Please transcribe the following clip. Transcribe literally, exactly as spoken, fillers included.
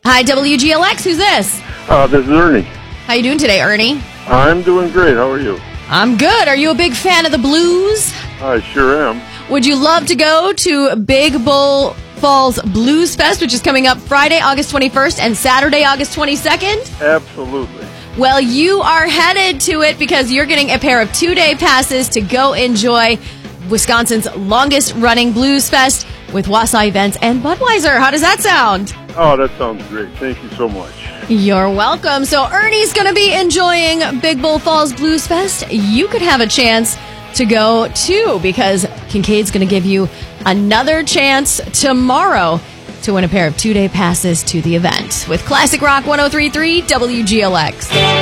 Hi, W G L X. Who's this? Uh, this is Ernie. How you doing today, Ernie? I'm doing great. How are you? I'm good. Are you a big fan of the blues? I sure am. Would you love to go to Big Bull Falls Blues Fest, which is coming up Friday, August twenty-first, and Saturday, August twenty-second? Absolutely. Well, you are headed to it because you're getting a pair of two-day passes to go enjoy Wisconsin's longest-running blues fest with Wausau Events and Budweiser. How does that sound? Oh, that sounds great. Thank you so much. You're welcome. So Ernie's going to be enjoying Big Bull Falls Blues Fest. You could have a chance to go too, because Kincaid's going to give you another chance tomorrow to win a pair of two-day passes to the event with Classic Rock one oh three point three W G L X.